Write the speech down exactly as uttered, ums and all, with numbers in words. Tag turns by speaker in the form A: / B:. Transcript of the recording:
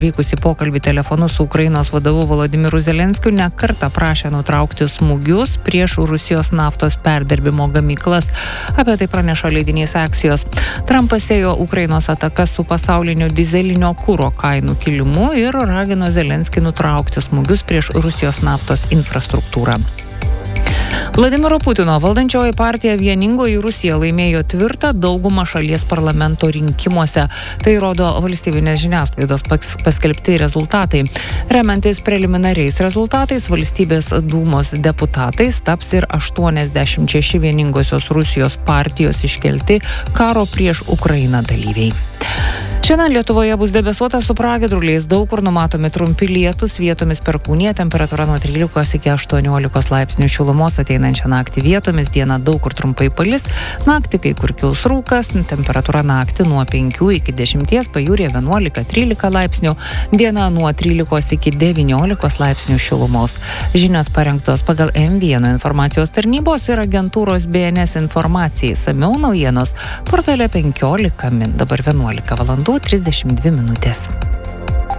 A: vykusi pokalbį telefonu su Ukrainos vadovu Volodymyru Zelenskiu ne kartą prašė nutraukti smūgius prieš Rusijos naftos perdirbimo gamyklas. Apie tai praneša leidinys Axios. Trumpas ėjo Ukrainos atakas su pasauliniu dizelinio kuro kainų kilimu ir ragino Zelenskį nutraukti smūgius prieš Rusijos naftos infrastruktūrą. Vladimiro Putino valdančioji partija Vieningoji Rusija laimėjo tvirtą daugumą šalies parlamento rinkimuose. Tai rodo valstybinės žiniasklaidos paskelbti rezultatai. Remiantis preliminariais rezultatais, valstybės dūmos deputatais taps ir aštuoniasdešimt šeši Vieningosios Rusijos partijos iškelti karo prieš Ukrainą dalyviai. Šiandien Lietuvoje bus debesuota su pragiedruliais, daug kur numatomi trumpi lietūs, vietomis perkūnija, temperatūra nuo trylikos iki aštuoniolikos laipsnių šilumos, ateinančią naktį vietomis, dieną daug kur trumpai palis, naktį kai kur kils rūkas, temperatūra naktį nuo penkių iki dešimties, pajūryje vienuolika trylika laipsnių, diena nuo trylikos iki devyniolikos laipsnių šilumos. Žinios parengtos pagal M vienas informacijos tarnybos ir agentūros B N S informacijai. Samiau naujienos portale penkiolika min, dabar vienuolika valandų trisdešimt dvi minutės.